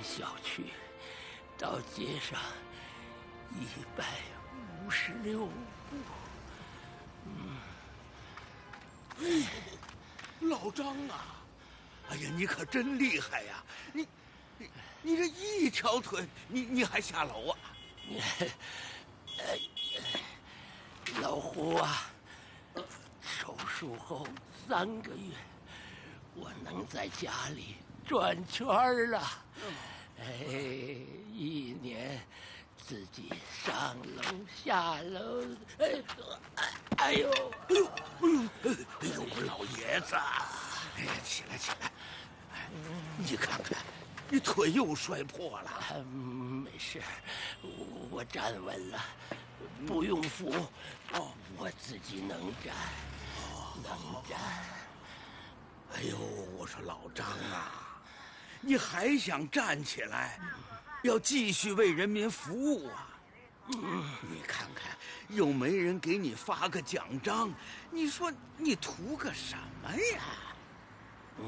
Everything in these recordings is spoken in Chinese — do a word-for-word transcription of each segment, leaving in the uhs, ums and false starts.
小区到街上一百五十六步。嗯， 哎呦，老张啊！哎呀，你可真厉害呀！你，你，你这一条腿，你你还下楼啊？ 哎，老胡啊，手术后三个月，我能在家里转圈了。哎，一年自己上楼下楼，哎，哎呦， 哎呦，哎呦，哎呦，我老爷子！哎呀，起来起来！哎，你看看，你腿又摔破了。 啊、没事，我我站稳了，不用扶。哦，我自己能站，哦、能站。 哎呦，我说老张啊，你还想站起来，要继续为人民服务啊？嗯，你看看，又没人给你发个奖章，你说你图个什么呀？ 嗯，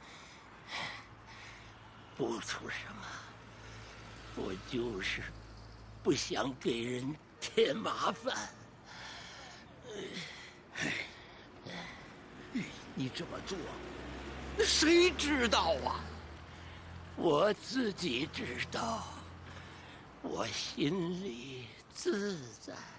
不图什么，我就是不想给人添麻烦。 哎，你这么做，谁知道啊？ 我自己知道，我心里自在。